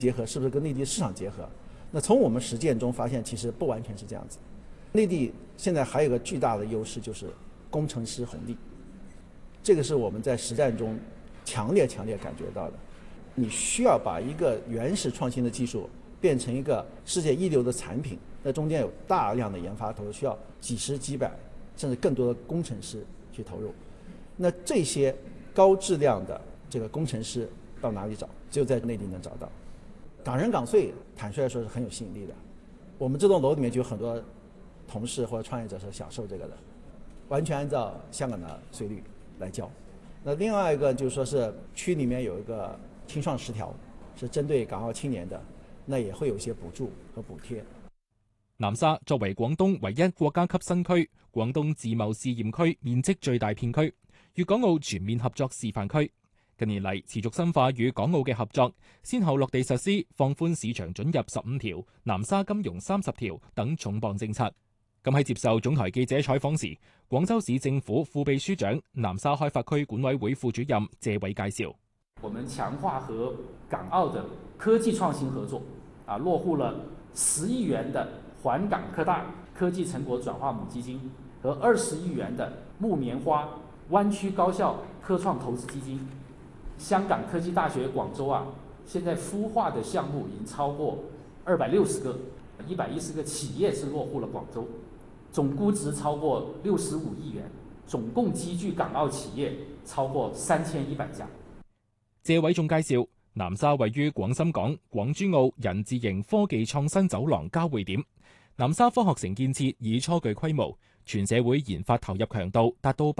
结合是不是跟内地市场结合？那从我们实践中发现，其实不完全是这样子。内地现在还有个巨大的优势，就是工程师红利，这个是我们在实战中强烈感觉到的。你需要把一个原始创新的技术变成一个世界一流的产品，那中间有大量的研发投入，需要几十几百甚至更多的工程师去投入。那这些高质量的这个工程师到哪里找？只有在内地能找到。港人港税，坦率来说是很有吸引力的。我们这栋楼里面就有很多同事或者创业者是享受这个的，完全按照香港的税率来交。那另外一个就是说是区里面有一个青创10条，是針對港澳青年的，那也會有一些補助和補貼。 南沙作為廣東唯一國家級新區、廣東自貿試驗區面積最大片區、粵港澳全面合作示範區，近年嚟持續深化與港澳嘅合作，先後落地實施放寬市場准入15條、南沙金融30條等重磅政策。咁喺接受總台記者採訪時，廣州市政府副秘書長、南沙開發區管委會副主任謝偉介紹。 我們強化和港澳的科技創新合作，落戶了10億元的環港科大科技成果轉化母基金和20億元的木棉花灣區高校科創投資基金。香港科技大學廣州現在孵化的項目已經超過260個，110個企業是落戶了廣州，總估值超過65億元，總共積聚港澳企業超過3100家。 謝偉仲介紹，南沙位於廣深港、廣珠澳人智型科技創新走廊交匯點，南沙科學城建設已初具規模，全社會研發投入強度達到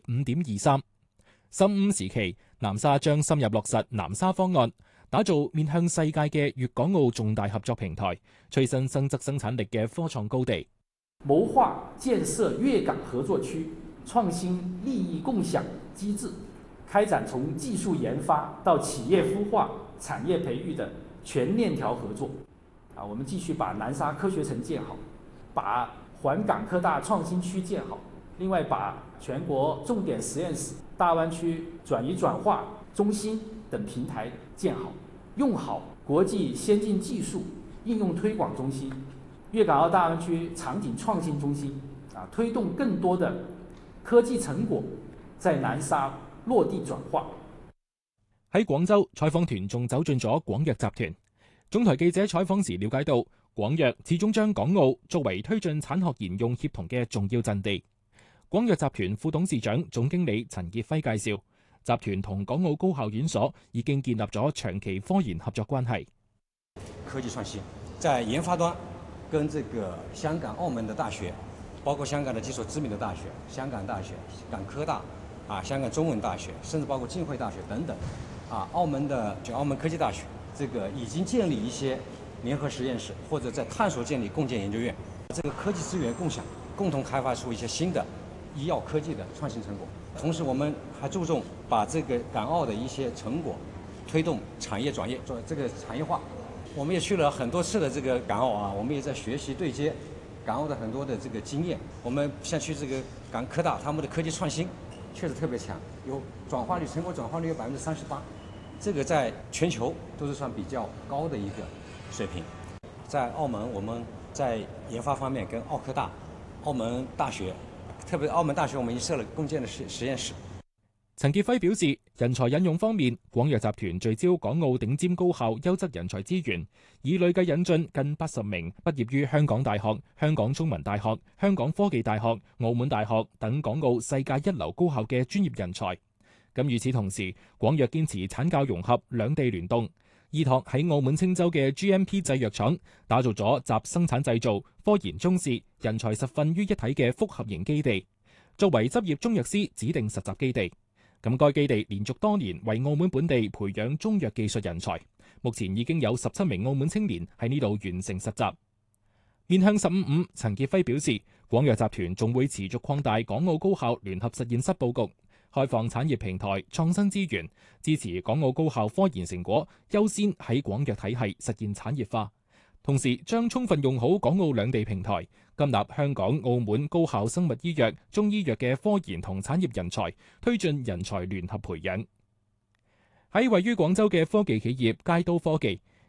5.23%。15時期，南沙將深入落實南沙方案，打造面向世界嘅粵港澳重大合作平台，催生增值生產力嘅科創高地， 謀劃建設粵港合作區，創新利益共享機制。開展從技術研發到企業孵化、產業培育的全鏈條合作。我們繼續把南沙科學城建好，把環港科大創新區建好，另外把全國重點實驗室、大灣區轉移轉化中心等平台建好，用好國際先進技術應用推廣中心、粵港澳大灣區場景創新中心，推動更多的科技成果在南沙落地轉化。 喺廣州採訪團仲走進咗廣藥集團。總台記者採訪時了解到，廣藥始終將港澳作為推進產學研用協同嘅重要陣地。廣藥集團副董事長、總經理陳傑輝介紹，集團同港澳高校院所已經建立咗長期科研合作關係。 科技創新在研發端，跟這個香港、澳門的大學，包括香港的幾所知名的大學，香港大學、港科大。香港中文大學，甚至包括浸會大學等等，澳門科技大學，這個已經建立一些聯合實驗室，或者在探索建立共建研究院，這個科技資源共享，共同開發出一些新的醫藥科技的創新成果。同時，我們還注重把這個港澳的一些成果推動產業轉業，做這個產業化。我們也去了很多次的這個港澳我們也在學習對接港澳的很多的這個經驗。我們像去這個港科大，他們的科技創新確實特別強，有轉化率，成果轉化率有38%，這個在全球都是算比較高的一個水平。在澳門，我們在研發方面跟澳科大、澳門大學，特別澳門大學，我們已經設了共建的實驗室。 陳傑輝表示，人才引用方面，廣藥集團聚焦港澳頂尖高校優質人才資源，以累計引進近80名畢業於香港大學、香港中文大學、香港科技大學、澳門大學等港澳世界一流高校嘅專業人才。咁與此同時，廣藥堅持產教融合、兩地聯動，依託喺澳門青州嘅 GMP 製藥廠，打造咗集生產製造、科研中試、人才實訓於一體嘅複合型基地，作為執業中藥師指定實習基地。咁該基地連續多年為澳門本地培養中藥技術人才，目前已經有17名澳門青年喺呢度完成實習。面向15.5，陳傑輝表示，廣藥集團仲會持續擴大港澳高校聯合實驗室佈局，開放產業平台、創新資源，支持港澳高校科研成果優先喺廣藥體系實現產業化。同時將充分用好港澳兩地平台，吸納香港、澳門高校生物醫藥、中醫藥嘅科研同產業人才，推進人才聯合培養。喺位於廣州嘅科技企業佳都科技，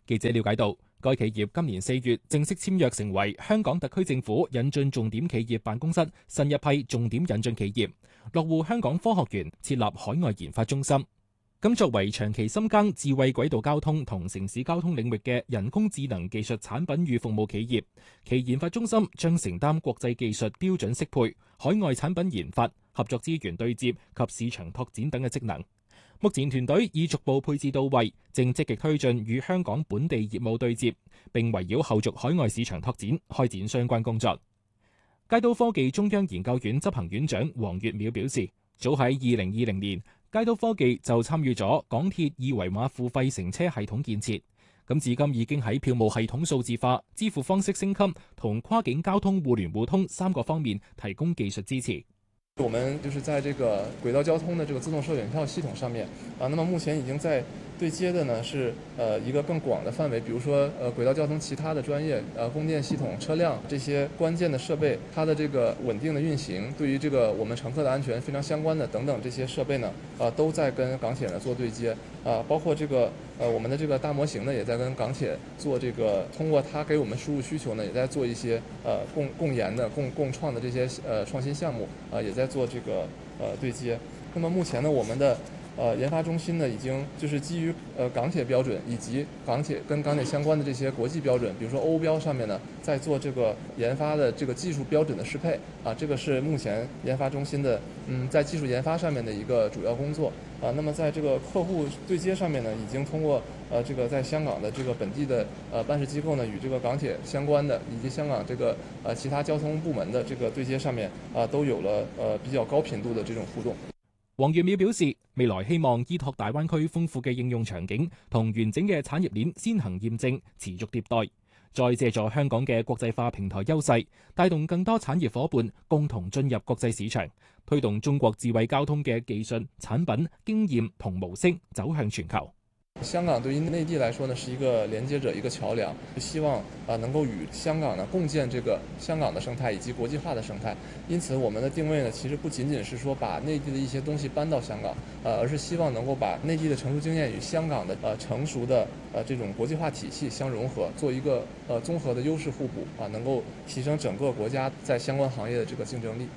記者了解到，該企業今年4月正式簽約成為香港特區政府引進重點企業辦公室新一批重點引進企業，落戶香港科學園設立海外研發中心。咁作為長期深耕智慧軌道交通同城市交通領域嘅人工智能技術產品與服務企業，其研發中心將承擔國際技術標準適配、海外產品研發、合作資源對接及市場拓展等嘅職能。目前團隊已逐步配置到位，正積極推進與香港本地業務對接，並圍繞後續海外市場拓展開展相關工作。佳都科技中央研究院執行院長黃月淼表示，早喺2020年，佳都科技就參與咗港鐵二維碼付費乘車系統建設，咁至今已經喺票務系統數字化、支付方式升級同跨境交通互聯互通3個方面提供技術支持。 我們就是在這個軌道交通的這個自動售檢票系統上面那麼目前已經在對接的呢是一個更廣的範圍，比如說軌道交通其他的專業供電系統、車輛這些關鍵的設備，它的這個穩定的運行，對於這個我們乘客的安全非常相關的等等這些設備呢都在跟港鐵呢做對接包括這個我們的這個大模型呢也在跟港鐵做這個通過它給我們輸入需求呢也在做一些共研的共創的這些創新項目也在做這個對接。那麼目前呢我們的研發中心呢已經就是基於港鐵標準以及跟港鐵相關的這些國際標準，比如說歐標上面呢在做這個研發的這個技術標準的適配這個是目前研發中心的在技術研發上面的一個主要工作那麼在這個客戶對接上面呢已經通過這個在香港的這個本地的辦事機構呢與這個港鐵相關的以及香港這個其他交通部門的這個對接上面都有了比較高頻度的這種互動。 黃月淼表示，未來希望依託大灣區豐富嘅應用場景同完整嘅產業鏈先行驗證，持續迭代，再借助香港嘅國際化平台優勢，帶動更多產業夥伴共同進入國際市場，推動中國智慧交通嘅技術、產品、經驗同模式走向全球。 香港對於內地來說呢，是一個連接者，一個橋梁，希望能夠與香港呢共建這個香港的生態以及國際化的生態。因此，我們的定位呢，其實不僅僅是說把內地的一些東西搬到香港，而是希望能夠把內地的成熟經驗與香港的成熟的這種國際化體系相融合，做一個綜合的優勢互補能夠提升整個國家在相關行業的這個競爭力。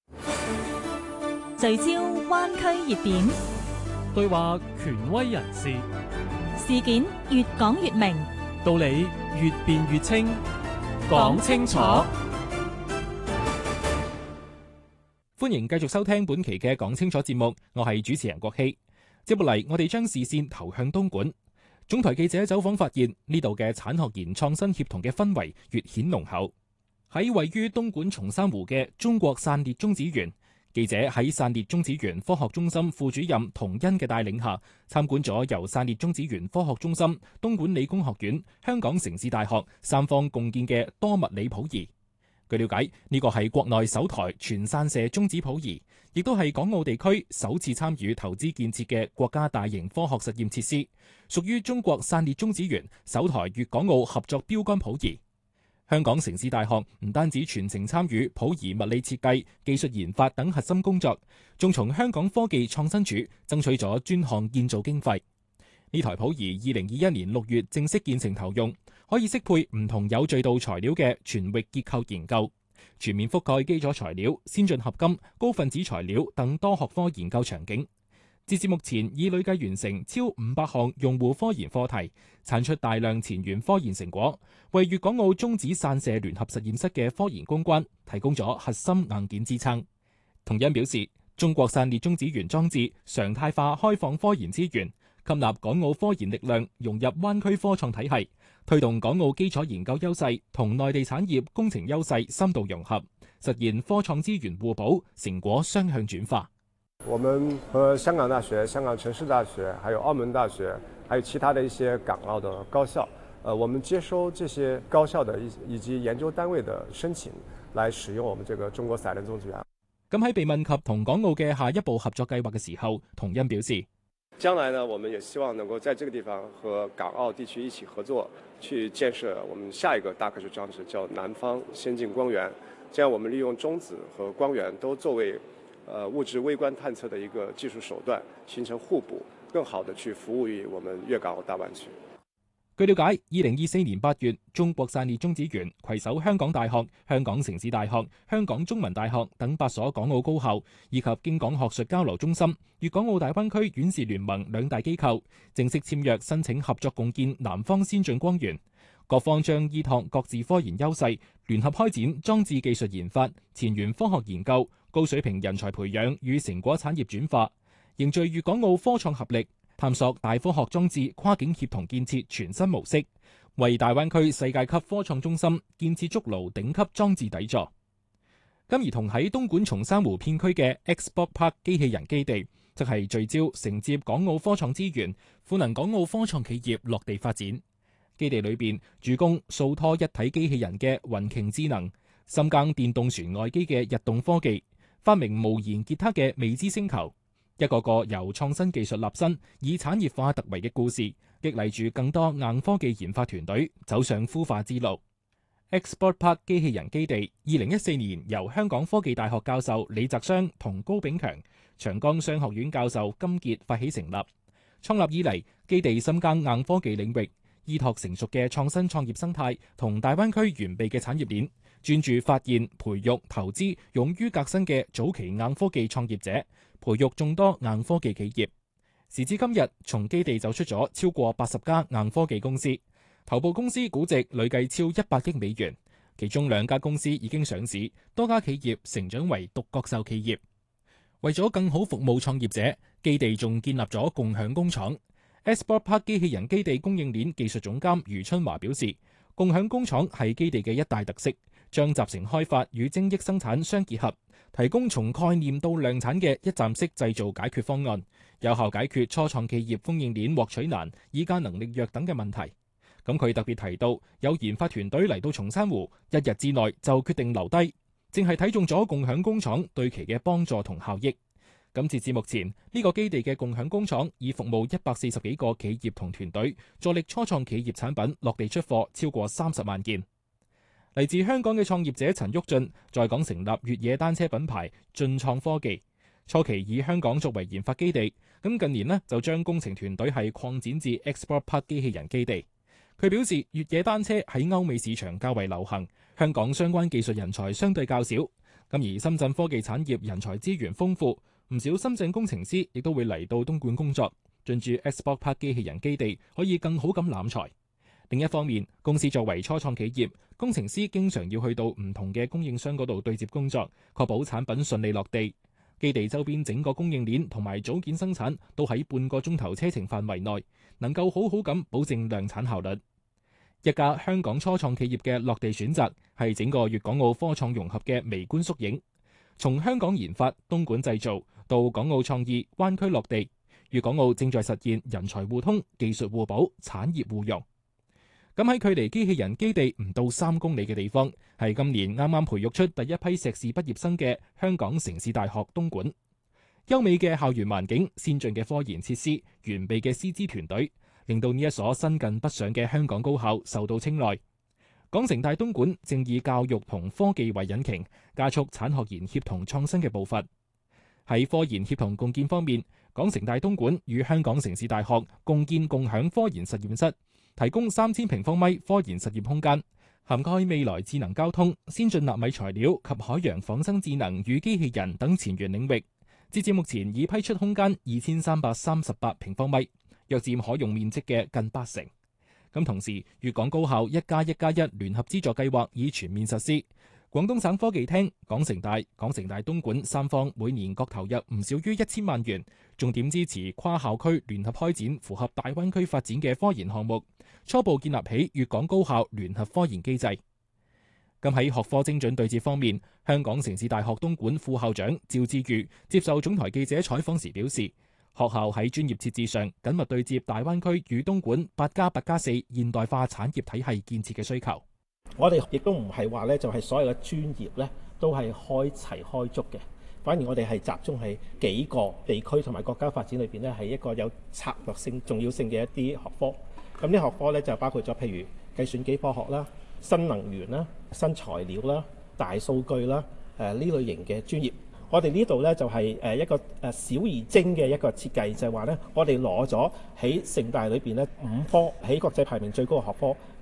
聚焦灣區熱點， 對話權威人士， 事件越講越明， 道理越辯越清， 講清楚。 歡迎繼續收聽本期嘅講清楚節目，我係主持人郭希。接落嚟，我哋將視線投向東莞。總台記者走訪發現，呢度嘅產學研創新協同嘅氛圍越顯濃厚。喺位於東莞松山湖嘅中國散裂中子園，記者喺散裂中子園科學中心副主任童欣嘅帶領下，參觀咗由散裂中子園科學中心、東莞理工學院、香港城市大學三方共建嘅多物理譜儀。據了解，呢個係國內首台全散射中子譜儀，亦都係港澳地區首次參與投資建設嘅國家大型科學實驗設施，屬於中國散裂中子園首台粵港澳合作標杆譜儀。香港城市大學唔單止全程參與譜儀物理設計、技術研發等核心工作，仲從香港科技創新署爭取咗專項建造經費。呢台譜儀2021年6月正式建成投用，可以適配唔同有序度材料嘅全域結構研究，全面覆蓋基礎材料、先進合金、高分子材料等多學科研究場景。截至目前，已累計完成超500項用戶科研課題，產出大量前沿科研成果，為粵港澳中子散射聯合實驗室嘅科研攻關提供咗核心硬件支撐。童欣表示，中國散裂中子園裝置常態化開放科研資源，吸納港澳科研力量，融入灣區科創體系，推動港澳基礎研究優勢同內地產業工程優勢深度融合，實現科創資源互補，成果雙向轉化。 我們和香港大學、香港城市大學，還有澳門大學，還有其他的一些港澳的高校，我們接收這些高校的以及研究單位的申請，來使用我們這個中國散裂中子園。 咁喺被問及同港澳嘅下一步合作計劃嘅時候，童欣表示， 將來呢，我們也希望能夠在這個地方和港澳地區一起合作，去建設我們下一個大科學裝置，叫南方先進光源。這樣我們利用中子和光源都作為物質微觀探測的一個技術手段，形成互補，更好地去服務於我們粵港澳大灣區。 據了解，2024年8月，中國散裂中子源攜手香港大學、香港城市大學、香港中文大學等8所港澳高校，以及京港學術交流中心、粵港澳大灣區院士聯盟2大機構，正式簽約申請合作共建南方先進光源。各方將依託各自科研優勢，聯合開展裝置技術研發、前沿科學研究、高水平人才培養與成果產業轉化，凝聚粵港澳科創合力，探索大科學裝置跨境協同建設全新模式，為大灣區世界級科創中心建設築牢頂級裝置底座。咁而同喺東莞松山湖片區嘅 Xport Park 機器人基地，則係聚焦承接港澳科創資源，賦能港澳科創企業落地發展。基地裏邊主攻數拖一體機器人嘅雲鯨智能，深耕電動船外機嘅日動科技，發明無言吉他嘅未知星球。一個個由創新技術立身，以產業化突圍嘅故事，激勵住更多硬科技研發團隊走上孵化之路。Xport Park 機器人基地2014年由香港科技大學教授李澤湘同高炳強、長江商學院教授金傑發起成立。創立以嚟，基地深耕硬科技領域，依託成熟嘅創新創業生態同大灣區完備嘅產業鏈，專注發現、培育、投資勇於革新嘅早期硬科技創業者，培育眾多硬科技企業。時至今日，從基地走出咗超過80家硬科技公司，頭部公司估值累計超100億美元，其中2家公司已經上市，多家企業成長為獨角獸企業。為咗更好服務創業者，基地仲建立咗共享工廠。Xport Park 機器人基地供應鏈技術總監余春華表示，共享工廠係基地嘅一大特色，將集成開發與精益生產相結合，提供從概念到量產嘅一站式製造解決方案，有效解決初創企業供應鏈獲取難、議價能力弱等嘅問題。咁佢特別提到，有研發團隊嚟到松山湖，1日之內就決定留低，正係睇中咗共享工廠對其嘅幫助同效益。咁截至目前，呢個基地嘅共享工廠已服務140幾個企業同團隊，助力初創企業產品落地出貨超過30萬件。嚟自香港嘅創業者陳旭俊在港成立越野單車品牌進創科技，初期以香港作為研發基地，咁近年就將工程團隊係擴展至 Xport Park 機器人基地。佢表示，越野單車喺歐美市場較為流行，香港相關技術人才相對較少，咁而深圳科技產業人才資源豐富。唔少深圳工程師亦都會嚟到東莞工作，進駐 Xport Park 機器人基地，可以更好咁攬才。另一方面，公司作為初創企業，工程師經常要去到唔同嘅供應商嗰度對接工作，確保產品順利落地。基地周邊整個供應鏈同埋組件生產都喺半個鐘頭車程範圍內，能夠好好咁保證量產效率。一家香港初創企業嘅落地選擇，係整個粵港澳科創融合嘅微觀縮影。從香港研發、東莞製造到港澳創意、灣區落地，粵港澳正在實現人才互通、技術互補、產業互融。咁喺距離機器人基地唔到3公里嘅地方，係今年啱啱培育出第一批碩士畢業生嘅香港城市大學東莞。優美嘅校園環境、先進嘅科研設施、完備嘅師資團隊，令到呢一所新近北上嘅香港高校受到青睞。港城大東莞正以教育同科技為引擎，加速產學研協同創新嘅步伐。喺科研協同共建方面，港城大東莞與香港城市大學共建共享科研實驗室，提供3000平方米科研實驗空間，涵蓋未來智能交通、先進納米材料及海洋仿生智能與機器人等前沿領域。截至目前已批出空間2338平方米，約佔可用面積嘅近80%。咁同時，粵港高校1+1+1聯合資助計劃已全面實施。廣東省科技廳、港城大東莞3方每年各投入唔少於1000萬元，重點支持跨校區聯合開展符合大灣區發展嘅科研項目，初步建立起粵港高校聯合科研機制。咁喺學科精準對接方面，香港城市大學東莞副校長趙志宇接受總台記者採訪時表示，學校喺專業設置上緊密對接大灣區與東莞8+8+4現代化產業體系建設嘅需求。 我哋亦都唔係話咧，就係所有嘅專業咧都係開齊開足嘅，反而我哋係集中喺幾個地區同埋國家發展裏邊咧，係一個有策略性、重要性嘅一啲學科。咁呢學科咧就包括咗譬如計算機科學啦、新能源啦、新材料啦、大數據啦呢類型嘅專業。 我哋呢度呢，就係一個小而精嘅一個設計，就係話呢，我哋攞咗喺城大裏邊呢5科喺國際排名最高嘅學科。